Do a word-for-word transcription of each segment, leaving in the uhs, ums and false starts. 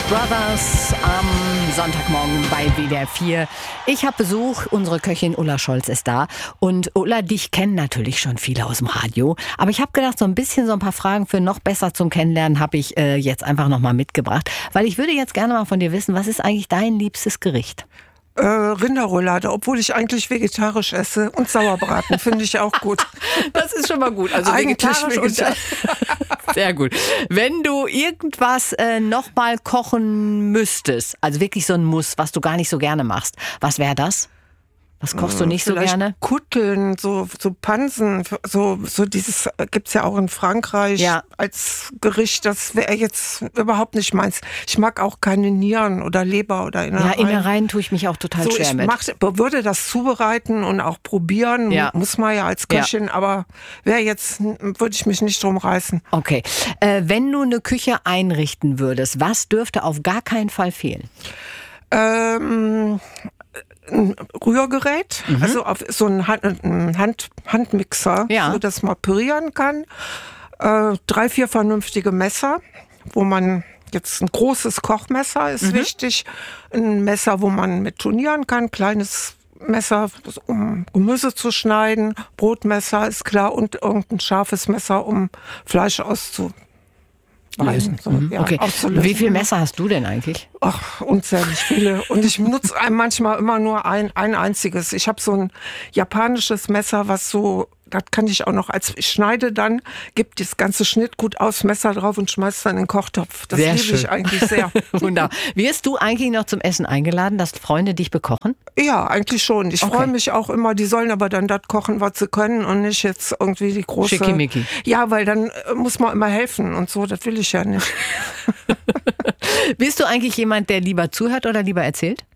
Brothers am Sonntagmorgen bei W D R vier. Ich habe Besuch, unsere Köchin Ulla Scholz ist da. Und Ulla, dich kennen natürlich schon viele aus dem Radio. Aber ich habe gedacht, so ein bisschen so ein paar Fragen für noch besser zum Kennenlernen habe ich äh, jetzt einfach nochmal mitgebracht. Weil ich würde jetzt gerne mal von dir wissen, was ist eigentlich dein liebstes Gericht? Äh, Rinderroulade, obwohl ich eigentlich vegetarisch esse, und Sauerbraten finde ich auch gut. Das ist schon mal gut. Also eigentlich vegetarisch und sehr gut. Wenn du irgendwas äh, nochmal kochen müsstest, also wirklich so ein Muss, was du gar nicht so gerne machst, was wäre das? Was kochst du nicht so Vielleicht gerne? Kutteln, so, so Pansen, so, so dieses gibt's ja auch in Frankreich Ja. als Gericht. Das wäre jetzt überhaupt nicht meins. Ich mag auch keine Nieren oder Leber oder Innereien. Ja, Innereien tue ich mich auch total So, schwer ich mit. mach, würde das zubereiten und auch probieren, Ja. muss man ja als Köchin, aber wäre jetzt, würde ich mich nicht drum reißen. Okay. Äh, wenn du eine Küche einrichten würdest, was dürfte auf gar keinen Fall fehlen? Ähm, ein Rührgerät, mhm. also auf so ein, Hand, ein Hand, Handmixer, Ja. so dass man pürieren kann. Äh, drei, vier vernünftige Messer, wo man jetzt ein großes Kochmesser ist mhm. wichtig. Ein Messer, wo man mit turnieren kann, kleines Messer, um Gemüse zu schneiden. Brotmesser ist klar und irgendein scharfes Messer, um Fleisch auszu Lösen. So, Mhm. ja, Okay. auszulösen. Wie viele Messer hast du denn eigentlich? Ach, unzählig viele. Und ich nutze manchmal immer nur ein, ein einziges. Ich habe so ein japanisches Messer, was so, das kann ich auch noch, als ich schneide dann, gibt das ganze Schnittgut aufs Messer drauf und schmeißt dann in den Kochtopf. Das Sehr liebe schön. ich eigentlich sehr. Wunderbar. Wirst du eigentlich noch zum Essen eingeladen, dass Freunde dich bekochen? Ja, eigentlich schon. Ich Okay. freue mich auch immer, die sollen aber dann das kochen, was sie können und nicht jetzt irgendwie die große... Schickimicki. Ja, weil dann äh, muss man immer helfen und so, das will ich ja nicht. Bist du eigentlich jemand, der lieber zuhört oder lieber erzählt?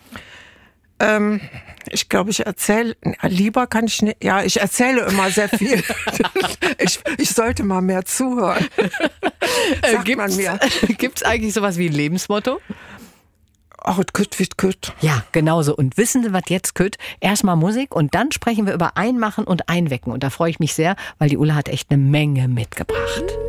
Ähm, ich glaube, ich erzähle, lieber kann ich nicht, ja, ich erzähle immer sehr viel. ich, ich sollte mal mehr zuhören. Sagt man mir. Gibt es eigentlich sowas wie ein Lebensmotto? Ach, es kütt wie kütt. Ja, genauso. Und wissen Sie, was jetzt kütt? Erstmal Musik und dann sprechen wir über Einmachen und Einwecken. Und da freue ich mich sehr, weil die Ulla hat echt eine Menge mitgebracht.